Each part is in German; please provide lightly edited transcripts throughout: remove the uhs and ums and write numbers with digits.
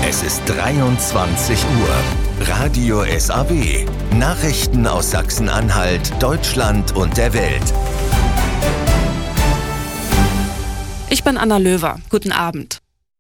Es ist 23 Uhr. Radio SAW. Nachrichten aus Sachsen-Anhalt, Deutschland und der Welt. Ich bin Anna Löwer. Guten Abend.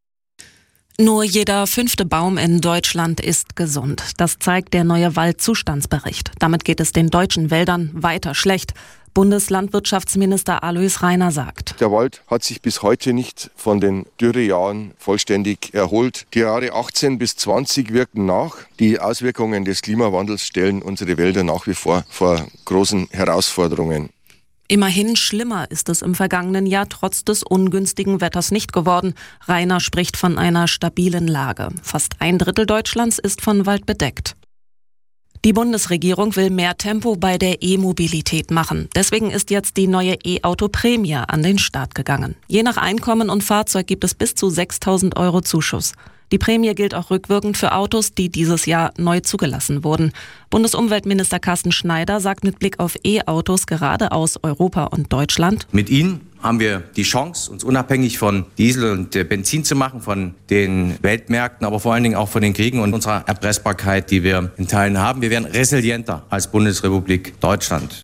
Nur jeder 5. Baum in Deutschland ist gesund. Das zeigt der neue Waldzustandsbericht. Damit geht es den deutschen Wäldern weiter schlecht. Bundeslandwirtschaftsminister Alois Rainer sagt: Der Wald hat sich bis heute nicht von den Dürrejahren vollständig erholt. Die Jahre 18 bis 20 wirken nach. Die Auswirkungen des Klimawandels stellen unsere Wälder nach wie vor großen Herausforderungen. Immerhin schlimmer ist es im vergangenen Jahr trotz des ungünstigen Wetters nicht geworden. Rainer spricht von einer stabilen Lage. Fast 1/3 Deutschlands ist von Wald bedeckt. Die Bundesregierung will mehr Tempo bei der E-Mobilität machen. Deswegen ist jetzt die neue E-Auto-Prämie an den Start gegangen. Je nach Einkommen und Fahrzeug gibt es bis zu 6.000 € Zuschuss. Die Prämie gilt auch rückwirkend für Autos, die dieses Jahr neu zugelassen wurden. Bundesumweltminister Carsten Schneider sagt mit Blick auf E-Autos gerade aus Europa und Deutschland: Mit ihnen haben wir die Chance, uns unabhängig von Diesel und Benzin zu machen, von den Weltmärkten, aber vor allen Dingen auch von den Kriegen und unserer Erpressbarkeit, die wir in Teilen haben. Wir werden resilienter als Bundesrepublik Deutschland.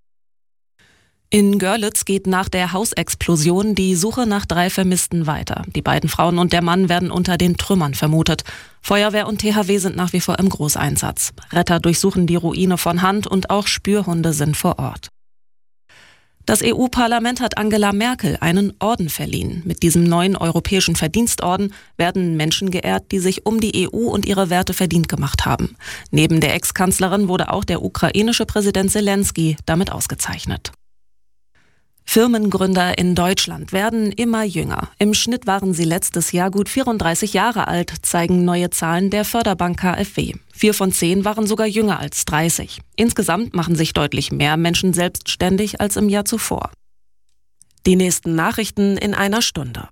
In Görlitz geht nach der Hausexplosion die Suche nach 3 Vermissten weiter. Die beiden Frauen und der Mann werden unter den Trümmern vermutet. Feuerwehr und THW sind nach wie vor im Großeinsatz. Retter durchsuchen die Ruine von Hand und auch Spürhunde sind vor Ort. Das EU-Parlament hat Angela Merkel einen Orden verliehen. Mit diesem neuen europäischen Verdienstorden werden Menschen geehrt, die sich um die EU und ihre Werte verdient gemacht haben. Neben der Ex-Kanzlerin wurde auch der ukrainische Präsident Zelensky damit ausgezeichnet. Firmengründer in Deutschland werden immer jünger. Im Schnitt waren sie letztes Jahr gut 34 Jahre alt, zeigen neue Zahlen der Förderbank KfW. 4 von 10 waren sogar jünger als 30. Insgesamt machen sich deutlich mehr Menschen selbstständig als im Jahr zuvor. Die nächsten Nachrichten in einer Stunde.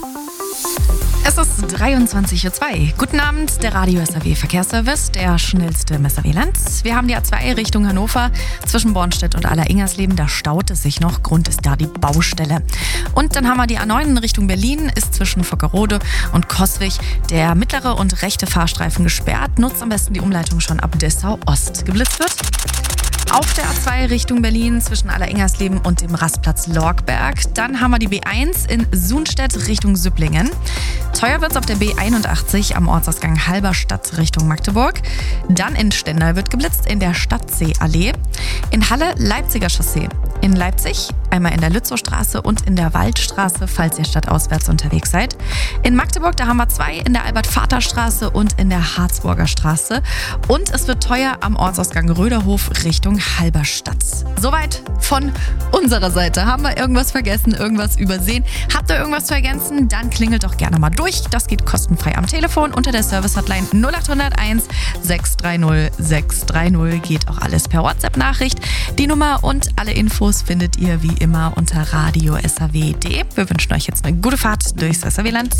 Es ist 23:02 Uhr. Guten Abend, der Radio SAW Verkehrsservice, der schnellste im SAW-Land. Wir haben die A2 Richtung Hannover zwischen Bornstedt und Aller-Ingersleben. Da staut es sich noch. Grund ist da die Baustelle. Und dann haben wir die A9 in Richtung Berlin, ist zwischen Vockerode und Coswig der mittlere und rechte Fahrstreifen gesperrt. Nutzt am besten die Umleitung schon ab Dessau Ost. Geblitzt wird auf der A2 Richtung Berlin zwischen Aller-Ingersleben und dem Rastplatz Lorgberg. Dann haben wir die B1 in Sunstedt Richtung Süpplingen. Teuer wird's auf der B81 am Ortsausgang Halberstadt Richtung Magdeburg. Dann in Stendal wird geblitzt in der Stadtseeallee. In Halle Leipziger Chaussee. In Leipzig einmal in der Lützowstraße und in der Waldstraße, falls ihr stadtauswärts unterwegs seid. In Magdeburg, da haben wir 2 in der Albert-Vater-Straße und in der Harzburger Straße. Und es wird teuer am Ortsausgang Röderhof Richtung Halberstadt. Soweit von unserer Seite. Haben wir irgendwas vergessen, irgendwas übersehen? Habt ihr irgendwas zu ergänzen? Dann klingelt doch gerne mal durch. Das geht kostenfrei am Telefon unter der Service-Hotline 0801 630 630. Geht auch alles per WhatsApp-Nachricht. Die Nummer und alle Infos findet ihr wie immer unter radiosaw.de. Wir wünschen euch jetzt eine gute Fahrt durchs SAW-Land.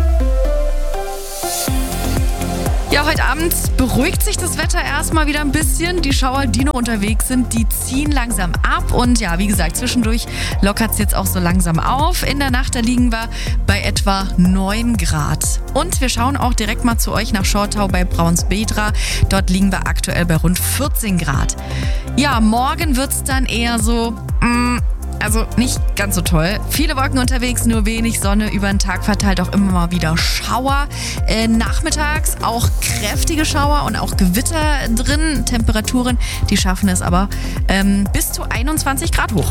Ja, heute Abend beruhigt sich das Wetter erstmal wieder ein bisschen. Die Schauer, die noch unterwegs sind, die ziehen langsam ab. Und ja, wie gesagt, zwischendurch lockert es jetzt auch so langsam auf. In der Nacht, da liegen wir bei etwa 9 Grad. Und wir schauen auch direkt mal zu euch nach Schortau bei Braunsbedra. Dort liegen wir aktuell bei rund 14 Grad. Ja, morgen wird es dann eher so... Also nicht ganz so toll. Viele Wolken unterwegs, nur wenig Sonne, über den Tag verteilt auch immer mal wieder Schauer. Nachmittags auch kräftige Schauer und auch Gewitter drin. Temperaturen, die schaffen es aber bis zu 21 Grad hoch.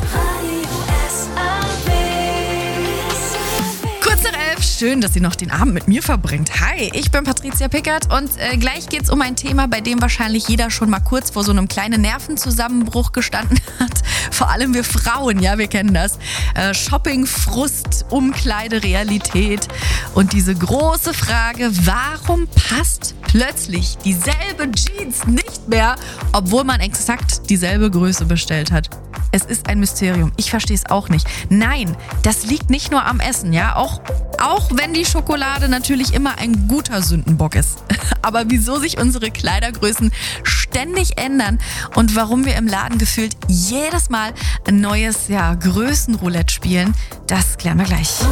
Kurz nach 11, schön, dass ihr noch den Abend mit mir verbringt. Hi, ich bin Patricia Pickert und gleich geht's um ein Thema, bei dem wahrscheinlich jeder schon mal kurz vor so einem kleinen Nervenzusammenbruch gestanden hat. Vor allem wir Frauen, ja, wir kennen das. Shopping, Frust, Umkleiderealität und diese große Frage, warum passt plötzlich dieselbe Jeans nicht mehr, obwohl man exakt dieselbe Größe bestellt hat? Es ist ein Mysterium. Ich verstehe es auch nicht. Nein, das liegt nicht nur am Essen, ja. Auch wenn die Schokolade natürlich immer ein guter Sündenbock ist. Aber wieso sich unsere Kleidergrößen ständig ändern und warum wir im Laden gefühlt jedes Mal ein neues Größenroulette spielen, das klären wir gleich.